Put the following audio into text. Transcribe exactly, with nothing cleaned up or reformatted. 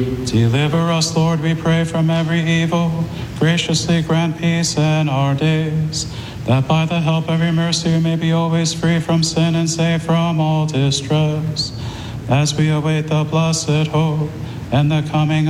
Deliver us, Lord, we pray, from every evil. Graciously grant peace in our days, that by the help of your mercy we may be always free from sin and safe from all distress, as we await the blessed hope and the coming